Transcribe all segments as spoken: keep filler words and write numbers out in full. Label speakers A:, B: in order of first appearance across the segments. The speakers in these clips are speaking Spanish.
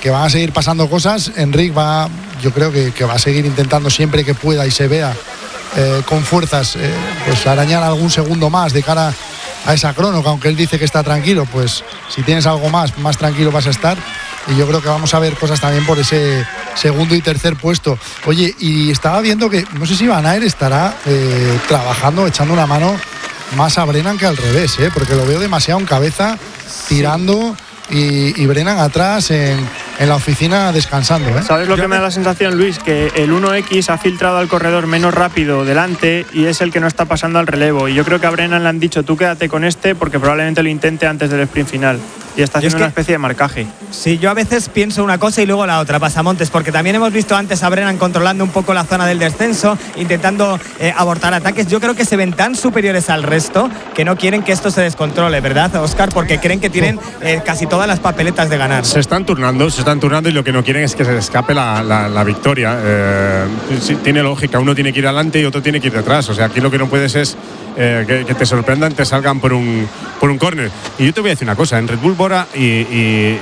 A: que van a seguir pasando cosas. Enric va, yo creo que, que va a seguir intentando siempre que pueda y se vea eh, con fuerzas, eh, pues arañar algún segundo más de cara a esa crono, que aunque él dice que está tranquilo, pues si tienes algo más, más tranquilo vas a estar. Y yo creo que vamos a ver cosas también por ese segundo y tercer puesto. Oye, y estaba viendo que, no sé si Van Aert estará eh, trabajando, echando una mano más a Brennan que al revés, ¿eh? Porque lo veo demasiado en cabeza, tirando, y, y Brennan atrás en, en la oficina descansando, ¿eh?
B: ¿Sabes lo que me da la sensación, Luis? Que el uno equis ha filtrado al corredor menos rápido delante y es el que no está pasando al relevo. Y yo creo que a Brennan le han dicho, tú quédate con este porque probablemente lo intente antes del sprint final. Y está haciendo es que, una especie de marcaje.
C: Sí, yo a veces pienso una cosa y luego la otra, Pasamontes, porque también hemos visto antes a Brennan controlando un poco la zona del descenso, intentando eh, abortar ataques. Yo creo que se ven tan superiores al resto que no quieren que esto se descontrole, ¿verdad, Óscar? Porque creen que tienen eh, casi todas las papeletas de ganar.
D: Se están turnando, se están turnando y lo que no quieren es que se escape la, la, la victoria. Eh, sí, tiene lógica, uno tiene que ir adelante y otro tiene que ir detrás. O sea, aquí lo que no puedes es eh, que, que te sorprendan, te salgan por un, por un córner. Y yo te voy a decir una cosa, en Red Bull Bora y, y, y, y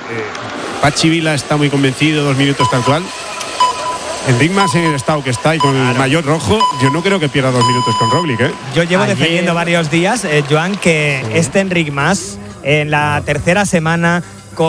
D: Pachi Vila está muy convencido, dos minutos tal cual. Enric Mas en el estado que está y con claro. el maillot rojo, yo no creo que pierda dos minutos con Roglic, ¿eh?
C: Yo llevo
D: Ayer...
C: defendiendo varios días, eh, Joan, que sí. este Enric Mas en la tercera semana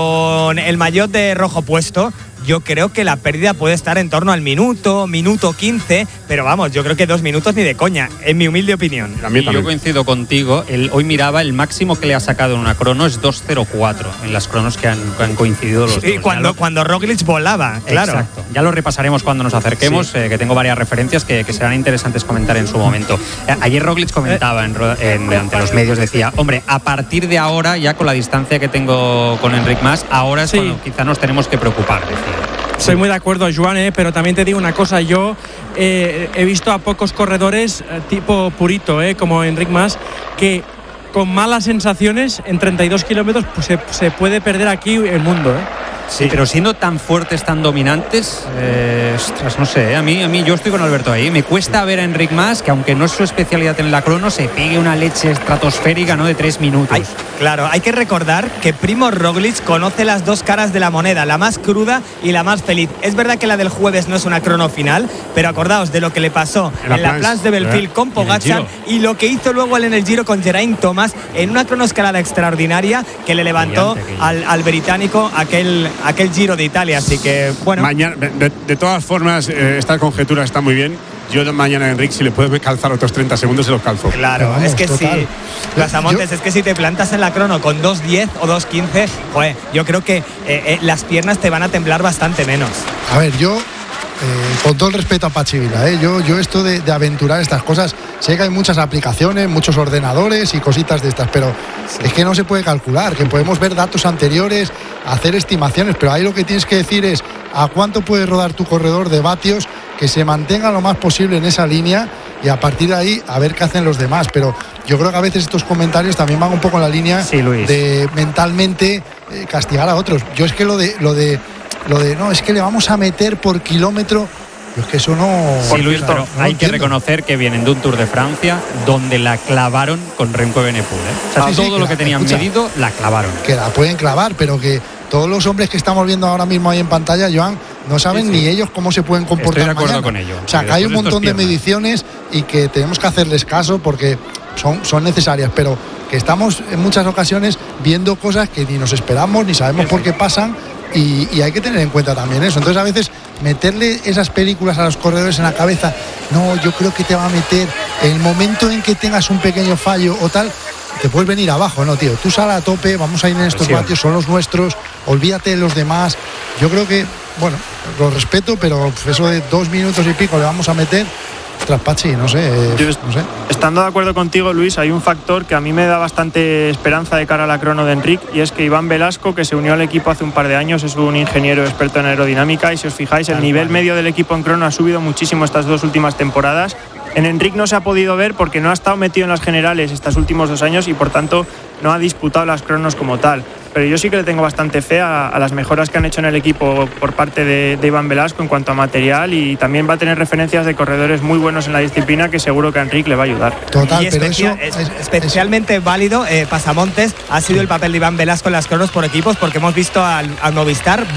C: con el maillot de rojo puesto, yo creo que la pérdida puede estar en torno al minuto, minuto quince, pero vamos, yo creo que dos minutos ni de coña, en mi humilde opinión.
E: Y yo coincido contigo, el, hoy miraba, el máximo que le ha sacado en una crono es dos cero cuatro, en las cronos que han, que han coincidido los
C: sí,
E: dos.
C: Cuando,
E: lo,
C: cuando Roglic volaba, claro.
E: Exacto, ya lo repasaremos cuando nos acerquemos, sí. eh, que tengo varias referencias que, que serán interesantes comentar en su momento. Eh, ayer Roglic comentaba en, en, ante los medios, decía, hombre, a partir de ahora, ya con la distancia que tengo con Enric Mas, ahora es sí. cuando quizá nos tenemos que preocupar, decía.
F: Soy muy de acuerdo, Joan, eh, pero también te digo una cosa, yo eh, he visto a pocos corredores eh, tipo purito, eh, como Enric Mas, que con malas sensaciones en treinta y dos kilómetros pues, se, se puede perder aquí el mundo, ¿eh?
E: Sí, pero siendo tan fuertes, tan dominantes, eh, ostras, no sé, a mí, a mí yo estoy con Alberto ahí. Me cuesta ver a Enric Mas, que aunque no es su especialidad en la crono, se pegue una leche estratosférica, ¿no?, de tres minutos.
C: Hay, claro, hay que recordar que Primož Roglic conoce las dos caras de la moneda, la más cruda y la más feliz. Es verdad que la del jueves no es una crono final, pero acordaos de lo que le pasó en, en la Plans de Belfield, ¿eh?, con Pogačar, y lo que hizo luego él en el Giro con Geraint Thomas en una cronoescalada extraordinaria que le levantó brillante, al, al británico aquel aquel Giro de Italia, así que bueno.
D: Mañana, de, de todas formas, eh, esta conjetura está muy bien. Yo mañana a Enric, si le puedes calzar otros treinta segundos, se los calzo.
C: Claro, vamos, es que total. sí. Pasamontes, yo... es que si te plantas en la crono con dos diez o dos quince, joder, yo creo que eh, eh, las piernas te van a temblar bastante menos.
A: A ver, yo, eh, con todo el respeto a Pachi Vila, eh, yo, yo esto de, de aventurar estas cosas, sé que hay muchas aplicaciones, muchos ordenadores y cositas de estas, pero sí. es que no se puede calcular, que podemos ver datos anteriores, hacer estimaciones, pero ahí lo que tienes que decir es a cuánto puede rodar tu corredor de vatios, que se mantenga lo más posible en esa línea y a partir de ahí a ver qué hacen los demás. Pero yo creo que a veces estos comentarios también van un poco en la línea
C: sí,
A: de mentalmente eh, castigar a otros. Yo es que lo de lo de lo de no, es que le vamos a meter por kilómetro. Es que eso no...
E: Sí, Luis, pero no hay entiendo. que reconocer que vienen de un Tour de Francia donde la clavaron con Remco Evenepoel, ¿eh? O sea, sí, todo sí, lo que, que la, tenían escucha, medido la clavaron.
A: Que la pueden clavar, pero que todos los hombres que estamos viendo ahora mismo ahí en pantalla, Joan, no saben sí, sí. ni ellos cómo se pueden comportar.
E: Estoy de acuerdo
A: mañana.
E: con ello.
A: O sea, que hay un montón de mediciones y que tenemos que hacerles caso porque son, son necesarias, pero que estamos en muchas ocasiones viendo cosas que ni nos esperamos, ni sabemos sí, por qué pasan. Y, y hay que tener en cuenta también eso. Entonces a veces meterle esas películas a los corredores en la cabeza, no, yo creo que te va a meter en el momento en que tengas un pequeño fallo o tal, te puedes venir abajo, no, tío, tú sal a tope, vamos a ir en estos vatios, son los nuestros, olvídate de los demás. Yo creo que, bueno, lo respeto, pero eso de dos minutos y pico le vamos a meter. Ostras, Pachi, no sé,
B: Yo
A: no sé.
B: Estando de acuerdo contigo, Luis, hay un factor que a mí me da bastante esperanza de cara a la crono de Enric, y es que Iván Velasco, que se unió al equipo hace un par de años, es un ingeniero experto en aerodinámica, y si os fijáis, el nivel medio del equipo en crono ha subido muchísimo estas dos últimas temporadas. En Enric no se ha podido ver porque no ha estado metido en las generales estos últimos dos años y por tanto no ha disputado las cronos como tal. Pero yo sí que le tengo bastante fe a, a las mejoras que han hecho en el equipo por parte de, de Iván Velasco en cuanto a material, y también va a tener referencias de corredores muy buenos en la disciplina que seguro que a Enric le va a ayudar.
A: Total,
C: y
A: pero
C: especia,
A: eso
C: es, especialmente es... válido, eh, Pasamontes, ha sido el papel de Iván Velasco en las cronos por equipos, porque hemos visto al, al Movistar